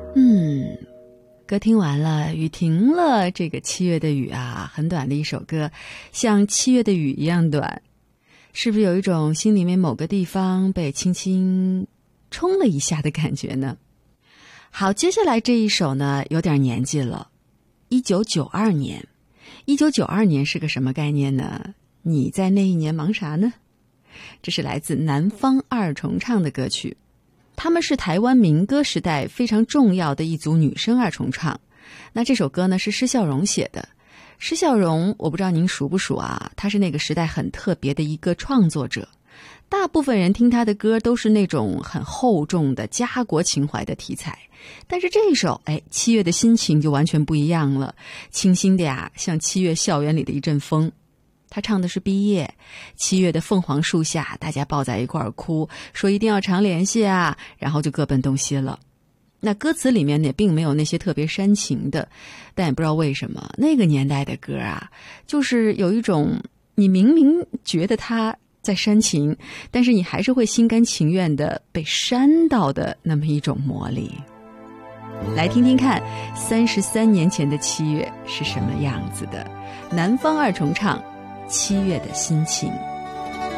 歌听完了，雨停了，这个7月的雨啊，很短的一首歌，像7月的雨一样短，是不是有一种心里面某个地方被轻轻冲了一下的感觉呢？好，接下来这一首呢，有点年纪了，1992年。1992年是个什么概念呢？你在那一年忙啥呢？这是来自南方二重唱的歌曲。他们是台湾民歌时代非常重要的一组女声二重唱。那这首歌呢是施孝荣写的。施孝荣我不知道您熟不熟啊，他是那个时代很特别的一个创作者。大部分人听他的歌都是那种很厚重的家国情怀的题材，但是这一首7月的心情就完全不一样了，清新的呀，像7月校园里的一阵风。他唱的是毕业，7月的凤凰树下，大家抱在一块儿哭，说一定要常联系啊，然后就各奔东西了。那歌词里面也并没有那些特别煽情的，但也不知道为什么那个年代的歌啊，就是有一种你明明觉得他在煽情，但是你还是会心甘情愿的被煽到的那么一种魔力。来听听看33年前的7月是什么样子的。南方二重唱，7月的心情。